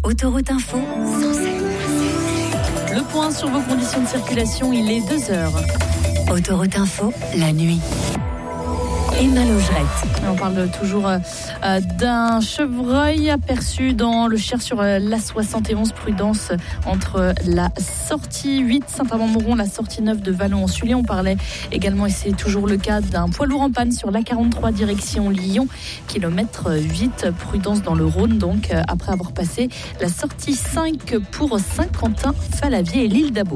Autoroute Info, 107. Le point sur vos conditions de circulation, il est 2h. Autoroute Info, la nuit. Emma Logerette. On parle toujours d'un chevreuil aperçu dans le Cher sur l'A71. Prudence entre la sortie 8 Saint-Amand-Montrond, la sortie 9 de Vallon-en-Sully. On parlait également, et c'est toujours le cas, d'un poids lourd en panne sur l'A43 direction Lyon, kilomètre 8. Prudence dans le Rhône, donc après avoir passé la sortie 5 pour Saint-Quentin, Falavier et l'île d'Abo.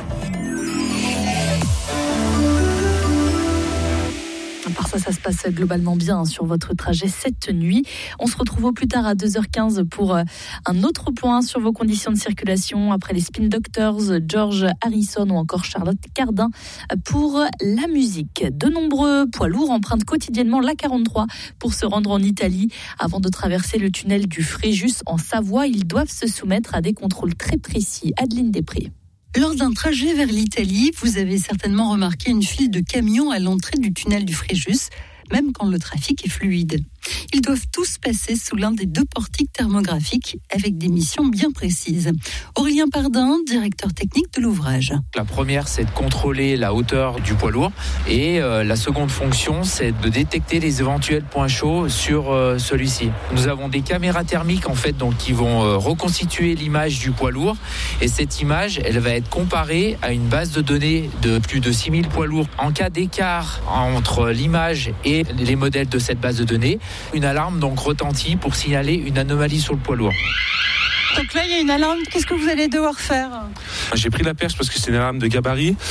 Par ça se passe globalement bien sur votre trajet cette nuit. On se retrouve au plus tard à 2h15 pour un autre point sur vos conditions de circulation après les Spin Doctors, George Harrison ou encore Charlotte Cardin pour la musique. De nombreux poids lourds empruntent quotidiennement l'A43 pour se rendre en Italie. Avant de traverser le tunnel du Fréjus en Savoie, ils doivent se soumettre à des contrôles très précis. Adeline Després. Lors d'un trajet vers l'Italie, vous avez certainement remarqué une file de camions à l'entrée du tunnel du Fréjus, même quand le trafic est fluide. Ils doivent tous passer sous l'un des 2 portiques thermographiques avec des missions bien précises. Aurélien Pardin, directeur technique de l'ouvrage. La première, c'est de contrôler la hauteur du poids lourd et la seconde fonction, c'est de détecter les éventuels points chauds sur celui-ci. Nous avons des caméras thermiques en fait, donc, qui vont reconstituer l'image du poids lourd et cette image, elle va être comparée à une base de données de plus de 6000 poids lourds. En cas d'écart entre l'image et les modèles de cette base de données, une alarme donc retentit pour signaler une anomalie sur le poids lourd. Donc là, il y a une alarme. Qu'est-ce que vous allez devoir faire ? J'ai pris la perche parce que c'est une alarme de gabarit.